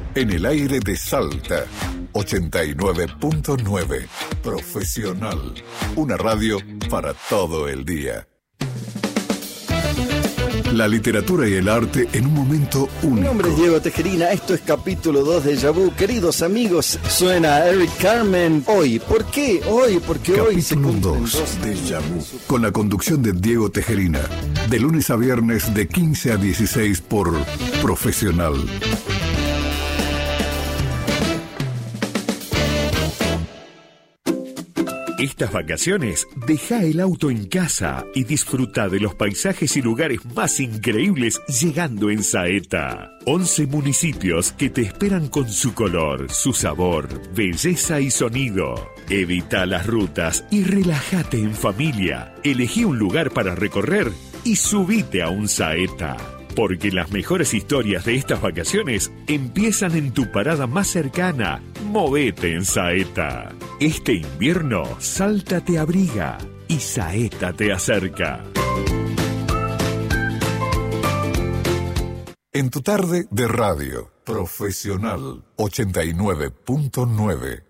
En el aire de Salta, 89.9. Profesional. Una radio para todo el día. La literatura y el arte en un momento único. Mi nombre es Diego Tejerina, esto es capítulo 2 de Déjà Vu. Queridos amigos, suena Eric Carmen. Hoy, ¿por qué? Hoy, porque capítulo hoy se cumplen 2 de Déjà Vu. Con la conducción de Diego Tejerina. De lunes a viernes de 15 a 16 por Profesional. Estas vacaciones, deja el auto en casa y disfruta de los paisajes y lugares más increíbles llegando en Saeta. 11 municipios que te esperan con su color, su sabor, belleza y sonido. Evita las rutas y relájate en familia. Elegí un lugar para recorrer y subite a un Saeta. Porque las mejores historias de estas vacaciones empiezan en tu parada más cercana. Movete en Saeta. Este invierno, Salta te abriga y Saeta te acerca. En tu tarde de radio, Profesional 89.9.